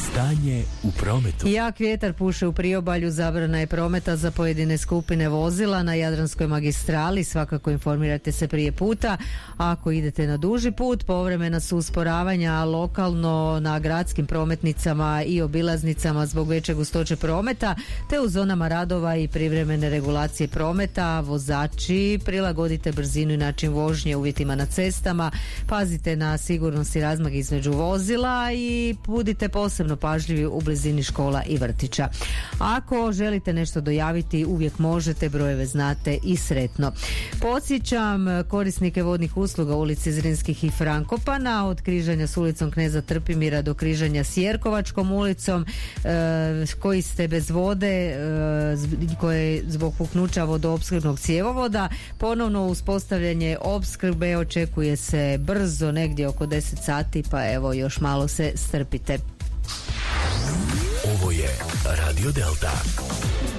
Stanje u prometu. Jak vjetar puše u priobalju, zabrana je prometa za pojedine skupine vozila na Jadranskoj magistrali. Svakako informirajte se prije puta. Ako idete na duži put, povremena su usporavanja lokalno na gradskim prometnicama i obilaznicama zbog veće gustoće prometa, te u zonama radova i privremene regulacije prometa. Vozači, prilagodite brzinu i način vožnje uvjetima na cestama, pazite na sigurnost i razmak između vozila i budite posebno pažljivi u blizini škola i vrtića. Ako želite nešto dojaviti, uvijek možete, brojeve znate i sretno. Podsjećam korisnike vodnih usluga u ulici Zrinskih i Frankopana od križanja s ulicom Kneza Trpimira do križanja s Jerkovačkom ulicom, koji ste bez vode, koje zbog puknuća vodoopskrbnog cjevovoda. Ponovno uspostavljanje opskrbe očekuje se brzo, negdje oko 10 sati, pa evo još malo se strpite. Ovo je Radio Delta.